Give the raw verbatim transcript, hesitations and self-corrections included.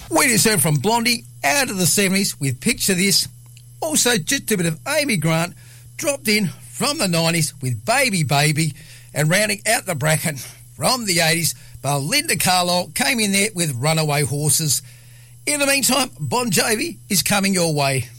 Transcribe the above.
We just heard from Blondie out of the seventies with Picture This. Also, just a bit of Amy Grant dropped in from the nineties with Baby Baby, and rounding out the bracket from the eighties, Belinda Carlisle came in there with Runaway Horses. In the meantime, Bon Jovi is coming your way.